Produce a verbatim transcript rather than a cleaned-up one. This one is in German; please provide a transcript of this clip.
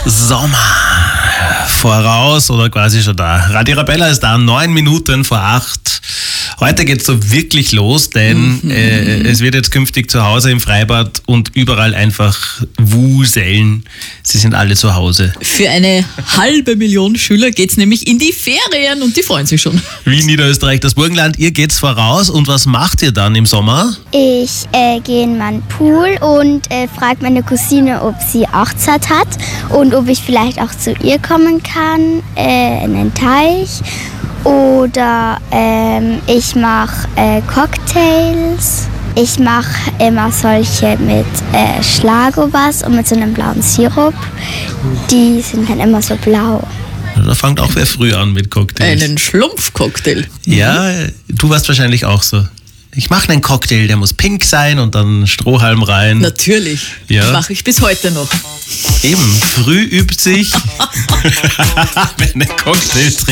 Sommer voraus oder quasi schon da. Radio Arabella ist da, neun Minuten vor acht. Heute geht's so wirklich los, denn mhm. äh, es wird jetzt künftig zu Hause im Freibad und überall einfach wuseln. Sie sind alle zu Hause. Für eine halbe Million Schüler geht's nämlich in die Ferien und die freuen sich schon. Wie Niederösterreich, das Burgenland, ihr geht's voraus und was macht ihr dann im Sommer? Ich äh, gehe in meinen Pool und äh, frage meine Cousine, ob sie Hochzeit hat und ob ich vielleicht auch zu ihr kommen kann, äh, in den Teich. Oder ähm, ich mache äh, Cocktails. Ich mache immer solche mit äh, Schlagobers und mit so einem blauen Sirup. Die sind dann immer so blau. Da fängt auch wer früh an mit Cocktails. Einen Schlumpfcocktail. Ja, du warst wahrscheinlich auch so. Ich mache einen Cocktail, der muss pink sein und dann Strohhalm rein. Natürlich, ja. Mache ich bis heute noch. Eben, früh übt sich, wenn ein Cocktail trinkt.